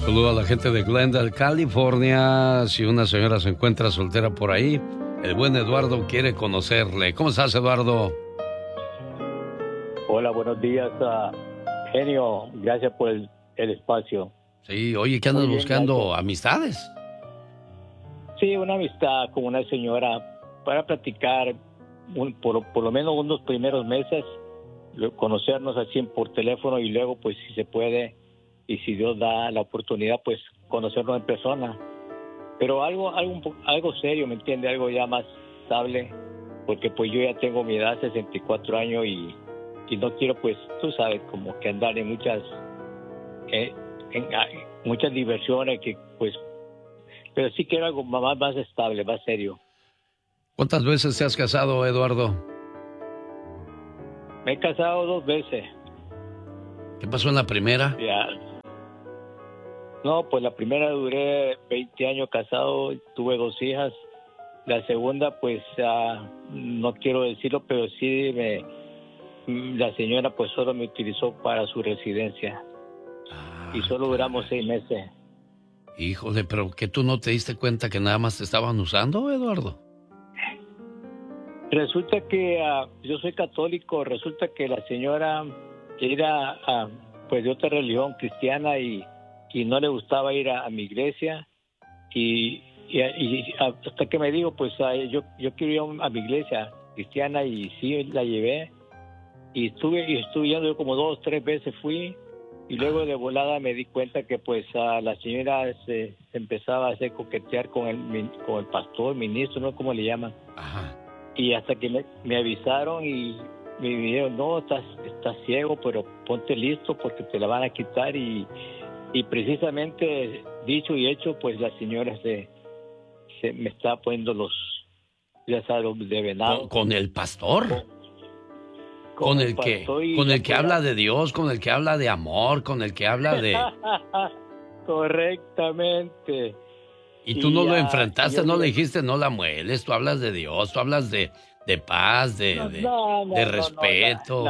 Saludo a la gente de Glendale, California. Si una señora se encuentra soltera por ahí, el buen Eduardo quiere conocerle. ¿Cómo estás, Eduardo? Hola, buenos días, genio. Gracias por el espacio. Sí, oye, ¿qué andas buscando? Gracias. ¿Amistades? Sí, una amistad con una señora para platicar por lo menos unos primeros meses, conocernos así por teléfono y luego, pues, si se puede y si Dios da la oportunidad, pues, conocernos en persona. Pero algo serio, ¿me entiende? Algo ya más estable, porque pues yo ya tengo mi edad, 64 años y no quiero, pues, tú sabes, como que andar en muchas diversiones, que pues, pero sí quiero algo más estable, más serio. ¿Cuántas veces te has casado, Eduardo? Me he casado 2 veces. ¿Qué pasó en la primera? Ya. No, pues la primera duré 20 años casado, tuve 2 hijas. La segunda, pues, no quiero decirlo, pero sí la señora pues solo me utilizó para su residencia. Y solo duramos 6 meses. Híjole, pero ¿que tú no te diste cuenta que nada más te estaban usando, Eduardo? Resulta que yo soy católico, resulta que la señora era pues de otra religión cristiana y no le gustaba ir a mi iglesia y hasta que me dijo, pues yo quiero ir a mi iglesia cristiana y sí la llevé y estuve yendo, yo como 2 o 3 veces fui. Y luego de volada me di cuenta que pues la señora se empezaba a hacer coquetear con el pastor, ministro, ¿no? ¿Cómo le llaman? Ajá. Y hasta que me avisaron y me dijeron, no, estás ciego, pero ponte listo porque te la van a quitar. Y precisamente dicho y hecho, pues la señora se me está poniendo los de venado. ¿Con el pastor? Con el que habla de Dios, con el que habla de amor, con el que habla de... Correctamente. Y tú no lo enfrentaste, no le dijiste, no la mueles, tú hablas de Dios, tú hablas de paz, de respeto.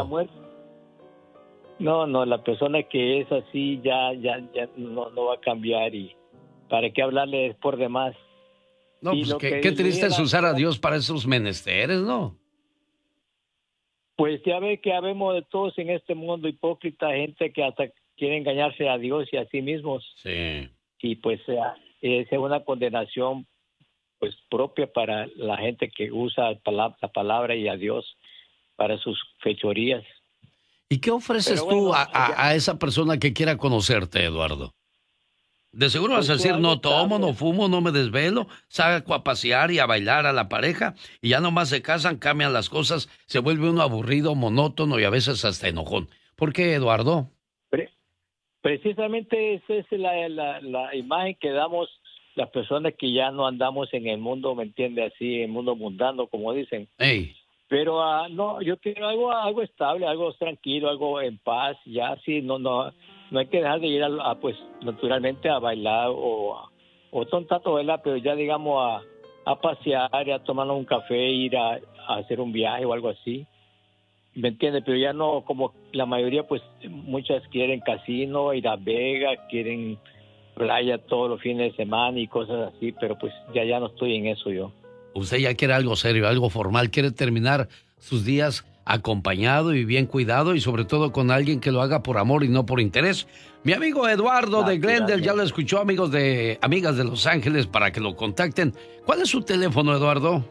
La persona que es así ya no va a cambiar y para qué hablarle por demás. No, pues qué triste es usar a Dios para esos menesteres, ¿no? Pues ya ve que habemos de todos en este mundo, hipócrita, gente que hasta quiere engañarse a Dios y a sí mismos. Sí. Y pues es una condenación pues propia para la gente que usa la palabra y a Dios para sus fechorías. ¿Y qué ofreces tú a esa persona que quiera conocerte, Eduardo? De seguro vas a decir, no tomo, no fumo, no me desvelo, saco a pasear y a bailar a la pareja, y ya nomás se casan, cambian las cosas, se vuelve uno aburrido, monótono y a veces hasta enojón. ¿Por qué, Eduardo? Precisamente esa es la imagen que damos las personas que ya no andamos en el mundo, ¿me entiende? Así, en el mundo mundano, como dicen. Hey. Pero no, yo quiero algo estable, algo tranquilo, algo en paz, ya sí, no hay que dejar de ir pues naturalmente a bailar o tanto bailar, pero ya digamos a pasear, a tomarnos un café, ir a hacer un viaje o algo así, ¿me entiendes? Pero ya no, como la mayoría, pues muchas quieren casino, ir a Vegas, quieren playa todos los fines de semana y cosas así, pero pues ya no estoy en eso yo. Usted ya quiere algo serio, algo formal, quiere terminar sus días acompañado y bien cuidado y sobre todo con alguien que lo haga por amor y no por interés. Mi amigo Eduardo de Glendale ya lo escuchó, amigas de Los Ángeles, para que lo contacten. ¿Cuál es su teléfono, Eduardo?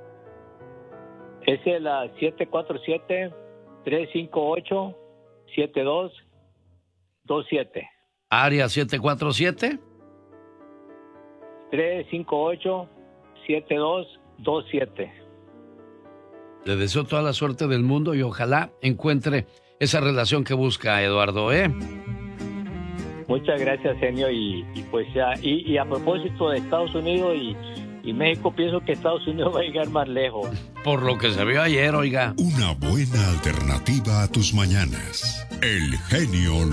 Es el 747-358-7227. Área 747. 358-7227. Le deseo toda la suerte del mundo y ojalá encuentre esa relación que busca, Eduardo, ¿eh? Muchas gracias, genio, y pues ya, y a propósito de Estados Unidos y México, pienso que Estados Unidos va a llegar más lejos. Por lo que se vio ayer, oiga. Una buena alternativa a tus mañanas. El genio